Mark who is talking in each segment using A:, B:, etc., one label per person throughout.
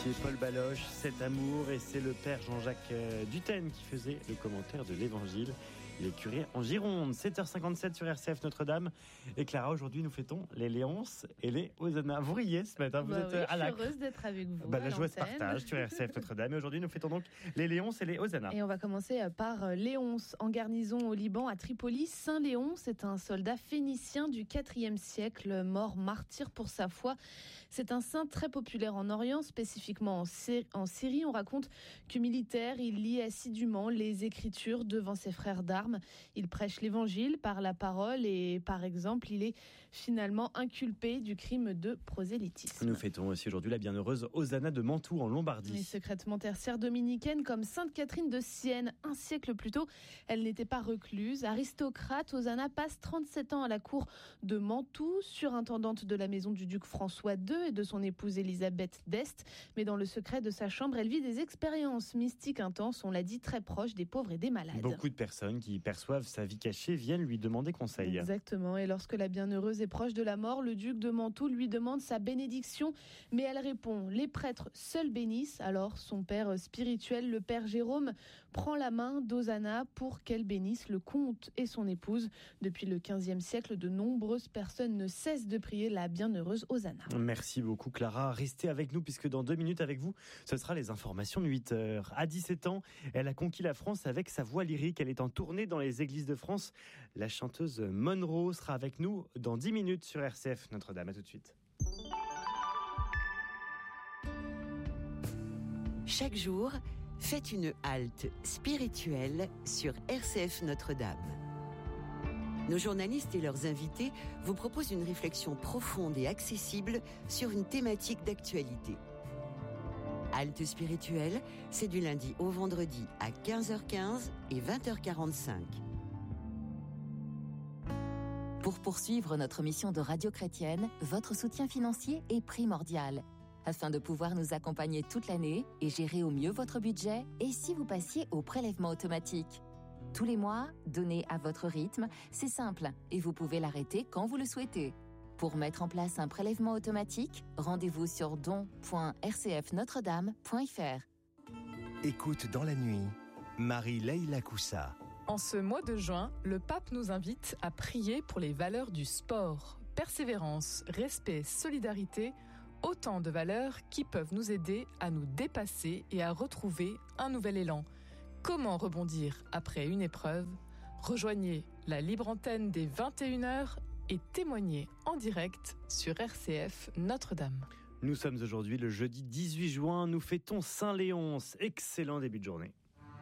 A: Signé Paul Baloche, Cet amour, et c'est le père Jean-Jacques Dutène qui faisait le commentaire de l'Évangile. Il est curé en Gironde. 7h57 sur RCF Notre-Dame. Et Clara, aujourd'hui, nous fêtons les Léonces et les Hosanna. Vous riez ce matin, vous êtes à l'acte.
B: Je suis heureuse d'être avec vous.
A: La joie se partage sur RCF Notre-Dame. Et aujourd'hui, nous fêtons donc les Léonces et les Hosanna.
B: Et on va commencer par Léonce, en garnison au Liban, à Tripoli. Saint Léon, c'est un soldat phénicien du IVe siècle, mort martyr pour sa foi. C'est un saint très populaire en Orient, spécifiquement en Syrie. On raconte que militaire, il lit assidûment les Écritures devant ses frères d'armes. Il prêche l'évangile par la parole et, par exemple, il est finalement inculpé du crime de prosélytisme.
A: Nous fêtons aussi aujourd'hui la bienheureuse Hosanna de Mantoue en Lombardie.
B: Et secrètement tertiaire dominicaine comme Sainte Catherine de Sienne, un siècle plus tôt, elle n'était pas recluse. Aristocrate, Hosanna passe 37 ans à la cour de Mantoue, surintendante de la maison du duc François II et de son épouse Élisabeth d'Este. Mais dans le secret de sa chambre, elle vit des expériences mystiques intenses, on l'a dit, très proches des pauvres et des malades.
A: Beaucoup de personnes qui perçoivent sa vie cachée viennent lui demander conseil.
B: Exactement, et lorsque la bienheureuse est proche de la mort, le duc de Mantoue lui demande sa bénédiction, mais elle répond: les prêtres seuls bénissent. Alors son père spirituel, le père Jérôme, prend la main d'Hosanna pour qu'elle bénisse le comte et son épouse. Depuis le XVe siècle, de nombreuses personnes ne cessent de prier la bienheureuse Hosanna.
A: Merci beaucoup Clara, restez avec nous puisque dans 2 minutes avec vous, ce sera les informations de 8h. À 17 ans, elle a conquis la France avec sa voix lyrique, elle est en tournée dans les églises de France. La chanteuse Monroe sera avec nous dans 10 minutes sur RCF Notre-Dame. À tout de suite.
C: Chaque jour, faites une halte spirituelle sur RCF Notre-Dame. Nos journalistes et leurs invités vous proposent une réflexion profonde et accessible sur une thématique d'actualité. Halte spirituelle, c'est du lundi au vendredi à 15h15 et 20h45.
D: Pour poursuivre notre mission de radio chrétienne, votre soutien financier est primordial. Afin de pouvoir nous accompagner toute l'année et gérer au mieux votre budget, et si vous passiez au prélèvement automatique ? Tous les mois, donnez à votre rythme, c'est simple, et vous pouvez l'arrêter quand vous le souhaitez. Pour mettre en place un prélèvement automatique, rendez-vous sur don.rcfnotredame.fr.
E: Écoute dans la nuit, Marie-Leila Coussa.
F: En ce mois de juin, le pape nous invite à prier pour les valeurs du sport. Persévérance, respect, solidarité, autant de valeurs qui peuvent nous aider à nous dépasser et à retrouver un nouvel élan. Comment rebondir après une épreuve ? Rejoignez la libre antenne des 21h et témoignez en direct sur RCF Notre-Dame.
A: Nous sommes aujourd'hui le jeudi 18 juin, nous fêtons Saint-Léonce. Excellent début de journée.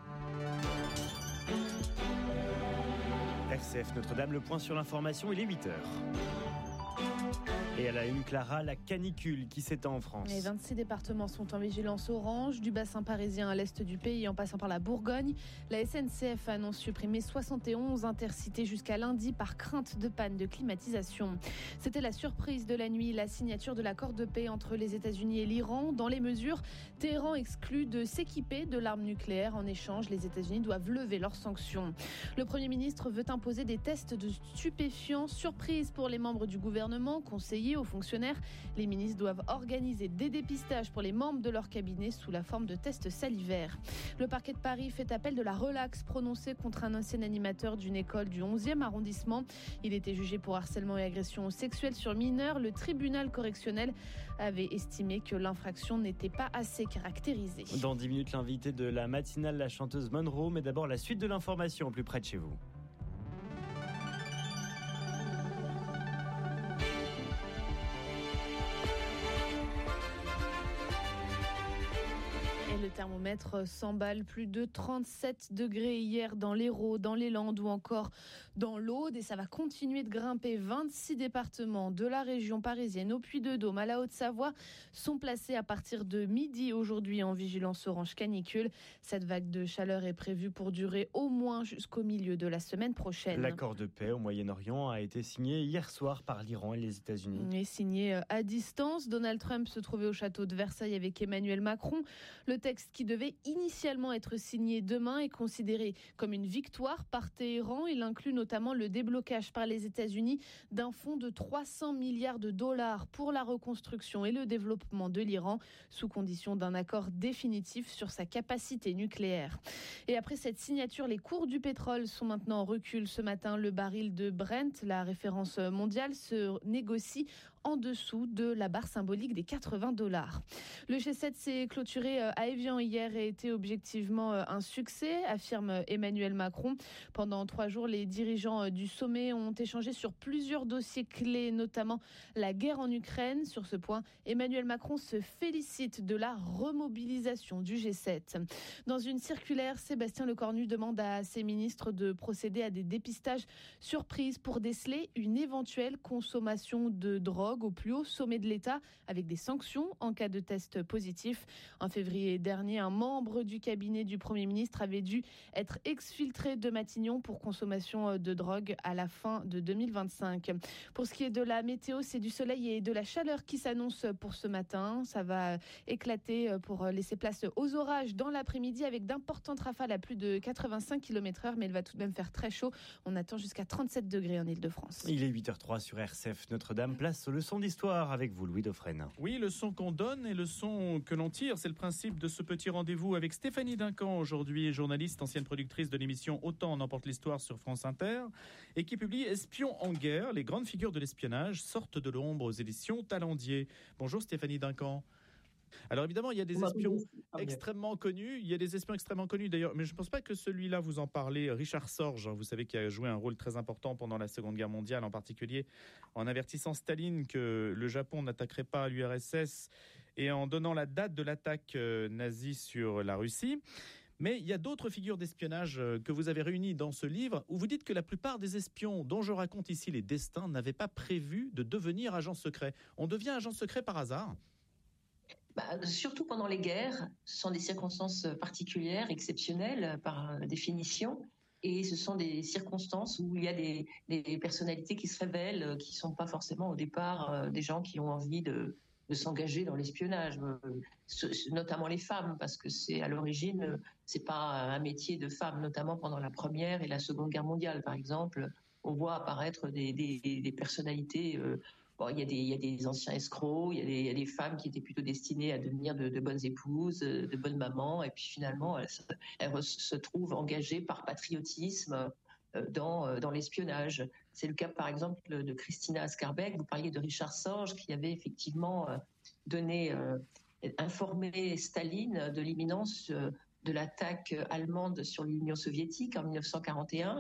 A: RCF Notre-Dame, le point sur l'information, il est 8h. Et à la une, Clara, la canicule qui s'étend en France.
B: Les 26 départements sont en vigilance orange, du bassin parisien à l'est du pays en passant par la Bourgogne. La SNCF annonce supprimer 71 intercités jusqu'à lundi par crainte de panne de climatisation. C'était la surprise de la nuit, la signature de l'accord de paix entre les États-Unis et l'Iran. Dans les mesures, Téhéran exclut de s'équiper de l'arme nucléaire. En échange, les États-Unis doivent lever leurs sanctions. Le Premier ministre veut imposer des tests de stupéfiants. Surprise pour les membres du gouvernement, conseillers aux fonctionnaires. Les ministres doivent organiser des dépistages pour les membres de leur cabinet sous la forme de tests salivaires. Le parquet de Paris fait appel de la relaxe prononcée contre un ancien animateur d'une école du 11e arrondissement. Il était jugé pour harcèlement et agression sexuelle sur mineurs. Le tribunal correctionnel avait estimé que l'infraction n'était pas assez caractérisée.
A: Dans 10 minutes, l'invité de la matinale, la chanteuse Monroe, mais d'abord la suite de l'information au plus près de chez vous.
B: Le thermomètre s'emballe, plus de 37 degrés hier dans l'Hérault, dans les Landes ou encore dans l'Aude. Et ça va continuer de grimper. 26 départements de la région parisienne au Puy-de-Dôme, à la Haute-Savoie, sont placés à partir de midi aujourd'hui en vigilance orange canicule. Cette vague de chaleur est prévue pour durer au moins jusqu'au milieu de la semaine prochaine.
A: L'accord de paix au Moyen-Orient a été signé hier soir par l'Iran et les États-Unis.
B: Et signé à distance. Donald Trump se trouvait au château de Versailles avec Emmanuel Macron. Le texte texte qui devait initialement être signé demain est considéré comme une victoire par Téhéran. Il inclut notamment le déblocage par les États-Unis d'un fonds de 300 milliards de dollars pour la reconstruction et le développement de l'Iran, sous condition d'un accord définitif sur sa capacité nucléaire. Et après cette signature, les cours du pétrole sont maintenant en recul. Ce matin, le baril de Brent, la référence mondiale, se négocie en dessous de la barre symbolique des $80. Le G7 s'est clôturé à Évian hier et a été objectivement un succès, affirme Emmanuel Macron. Pendant 3 jours, les dirigeants du sommet ont échangé sur plusieurs dossiers clés, notamment la guerre en Ukraine. Sur ce point, Emmanuel Macron se félicite de la remobilisation du G7. Dans une circulaire, Sébastien Lecornu demande à ses ministres de procéder à des dépistages surprises pour déceler une éventuelle consommation de drogue au plus haut sommet de l'État, avec des sanctions en cas de test positif. En février dernier, un membre du cabinet du Premier ministre avait dû être exfiltré de Matignon pour consommation de drogue à la fin de 2025. Pour ce qui est de la météo, c'est du soleil et de la chaleur qui s'annoncent pour ce matin. Ça va éclater pour laisser place aux orages dans l'après-midi avec d'importantes rafales à plus de 85 km/h, mais il va tout de même faire très chaud. On attend jusqu'à 37 degrés en Ile-de-France.
A: Il est 8h03 sur RCF Notre-Dame. Place au leçon d'histoire avec vous, Louis Dauphren.
G: Oui, le son qu'on donne et le son que l'on tire, c'est le principe de ce petit rendez-vous avec Stéphanie Duncan, aujourd'hui journaliste, ancienne productrice de l'émission Autant en emporte l'histoire sur France Inter, et qui publie Espions en guerre, les grandes figures de l'espionnage sortent de l'ombre aux éditions Talendier. Bonjour Stéphanie Duncan. Alors évidemment, il y a des espions extrêmement connus. Il y a des espions extrêmement connus d'ailleurs, mais je ne pense pas que celui-là vous en parlez. Richard Sorge, vous savez, qui a joué un rôle très important pendant la Seconde Guerre mondiale, en particulier en avertissant Staline que le Japon n'attaquerait pas l'URSS et en donnant la date de l'attaque nazie sur la Russie. Mais il y a d'autres figures d'espionnage que vous avez réunies dans ce livre, où vous dites que la plupart des espions dont je raconte ici les destins n'avaient pas prévu de devenir agents secrets. On devient agent secret par hasard ?
H: Surtout pendant les guerres, ce sont des circonstances particulières, exceptionnelles par définition. Et ce sont des circonstances où il y a des personnalités qui se révèlent, qui ne sont pas forcément au départ des gens qui ont envie de s'engager dans l'espionnage, notamment les femmes, parce que c'est à l'origine, c'est pas un métier de femme, notamment pendant la Première et la Seconde Guerre mondiale, par exemple. On voit apparaître des personnalités. Il y a des anciens escrocs, il y a des femmes qui étaient plutôt destinées à devenir de bonnes épouses, de bonnes mamans, et puis finalement, elles se trouvent engagées par patriotisme dans l'espionnage. C'est le cas, par exemple, de Christina Skarbek. Vous parliez de Richard Sorge, qui avait effectivement informé Staline de l'imminence de l'attaque allemande sur l'Union soviétique en 1941.